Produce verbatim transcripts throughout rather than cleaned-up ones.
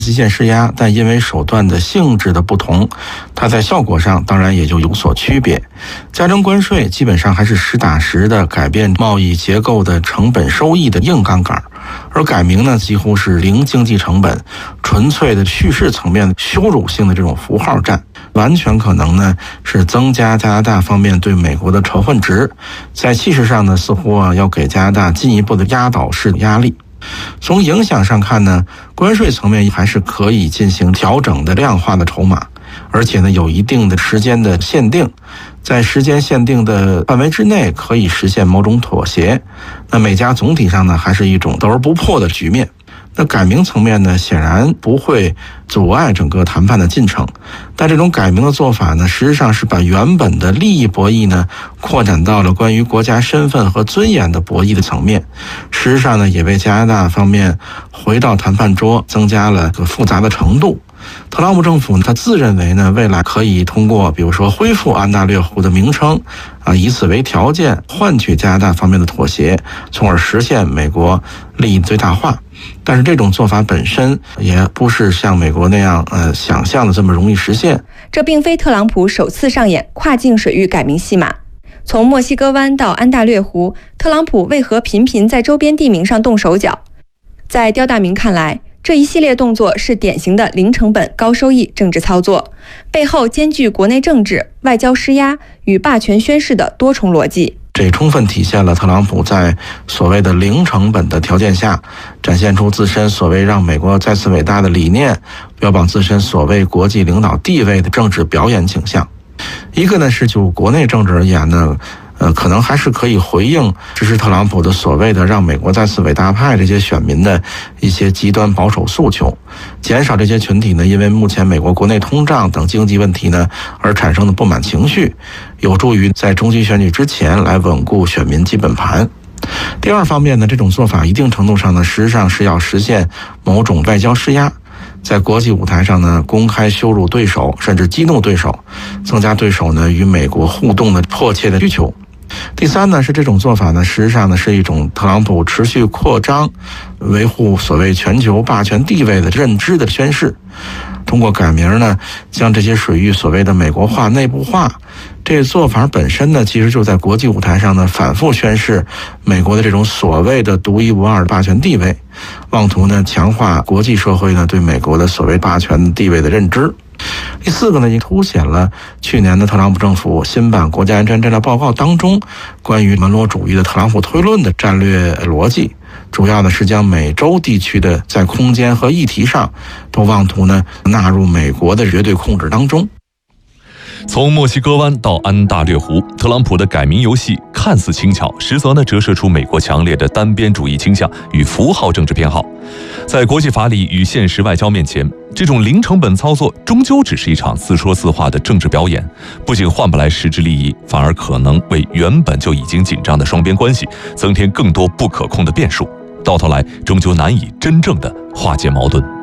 极限施压，但因为手段的性质的不同，它在效果上当然也就有所区别。加征关税基本上还是实打实的改变贸易结构的成本收益的硬杠杆，而改名呢几乎是零经济成本，纯粹的叙事层面羞辱性的这种符号战，完全可能呢是增加加拿大方面对美国的仇恨值，在气势上呢似乎啊要给加拿大进一步的压倒式压力。从影响上看呢，关税层面还是可以进行调整的量化的筹码，而且呢有一定的时间的限定，在时间限定的范围之内可以实现某种妥协。那美加总体上呢还是一种斗而不破的局面。那改名层面呢，显然不会阻碍整个谈判的进程，但这种改名的做法呢，实际上是把原本的利益博弈呢，扩展到了关于国家身份和尊严的博弈的层面。实际上呢，也为加拿大方面回到谈判桌增加了个复杂的程度。特朗普政府他自认为呢，未来可以通过比如说恢复安大略湖的名称啊，以此为条件换取加拿大方面的妥协，从而实现美国利益最大化。但是这种做法本身也不是像美国那样呃想象的这么容易实现。 这并非特朗普首次上演跨境水域改名戏码。从墨西哥湾到安大略湖，特朗普为何频频在周边地名上动手脚？在刁大明看来，这一系列动作是典型的零成本高收益政治操作，背后兼具国内政治、外交施压与霸权宣示的多重逻辑。 这充分体现了特朗普在所谓的零成本的条件下，展现出自身所谓让美国再次伟大的理念，标榜自身所谓国际领导地位的政治表演倾向。一个呢是就国内政治而言呢，呃，可能还是可以回应支持特朗普的所谓的让美国再次伟大派这些选民的一些极端保守诉求，减少这些群体呢因为目前美国国内通胀等经济问题呢而产生的不满情绪，有助于在中期选举之前来稳固选民基本盘。第二方面呢，这种做法一定程度上呢，实际上是要实现某种外交施压，在国际舞台上呢，公开羞辱对手，甚至激怒对手，增加对手呢与美国互动的迫切的需求。第三呢，是这种做法呢，实际上呢是一种特朗普持续扩张、维护所谓全球霸权地位的认知的宣示。通过改名呢，将这些水域所谓的美国化、内部化，这个做法本身呢，其实就在国际舞台上呢反复宣示美国的这种所谓的独一无二的霸权地位，妄图呢强化国际社会呢对美国的所谓霸权地位的认知。第四个呢，也凸显了去年的特朗普政府新版国家安全战略报告当中关于门罗主义的特朗普推论的战略逻辑，主要呢是将美洲地区的在空间和议题上都妄图呢纳入美国的绝对控制当中。 从墨西哥湾到安大略湖，特朗普的改名游戏看似轻巧，实则呢折射出美国强烈的单边主义倾向与符号政治偏好。在国际法理与现实外交面前，这种零成本操作终究只是一场自说自话的政治表演，不仅换不来实质利益，反而可能为原本就已经紧张的双边关系增添更多不可控的变数，到头来终究难以真正的化解矛盾。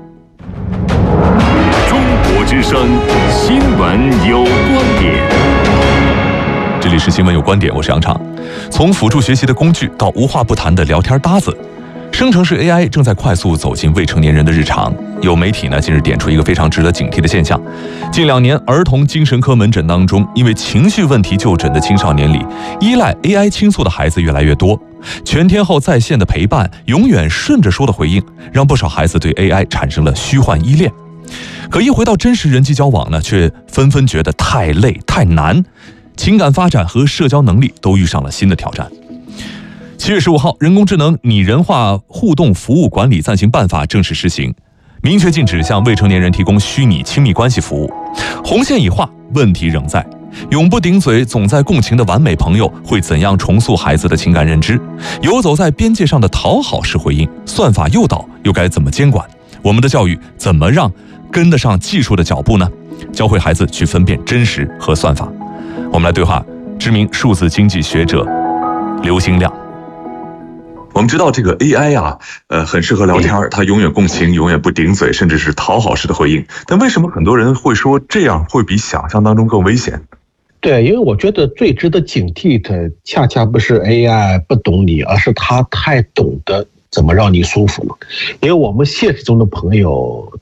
中国之声，新闻有观点。 这里是新闻有观点，我是杨畅。从辅助学习的工具到无话不谈的聊天搭子，生成式 A I 正在快速走进未成年人的日常。有媒体呢近日点出一个非常值得警惕的现象：近两年儿童精神科门诊当中，因为情绪问题就诊的青少年里，依赖 A I 倾诉的孩子越来越多。全天候在线的陪伴，永远顺着说的回应，让不少孩子对 A I 产生了虚幻依恋。可一回到真实人际交往呢，却纷纷觉得太累太难，情感发展和社交能力都遇上了新的挑战。七月十五号，人工智能拟人化互动服务管理暂行办法正式施行，明确禁止向未成年人提供虚拟亲密关系服务。红线已画，问题仍在。永不顶嘴、总在共情的完美朋友会怎样重塑孩子的情感认知？游走在边界上的讨好式回应，算法诱导又该怎么监管？我们的教育怎么让跟得上技术的脚步呢？教会孩子去分辨真实和算法。我们来对话知名数字经济学者刘兴亮。 我们知道这个 A I 啊，呃，很适合聊天，它永远共情，永远不顶嘴，甚至是讨好式的回应。但为什么很多人会说这样会比想象当中更危险？ 对，因为我觉得最值得警惕的，恰恰不是 A I 不懂你，而是它太懂得怎么让你舒服呢？因为我们现实中的朋友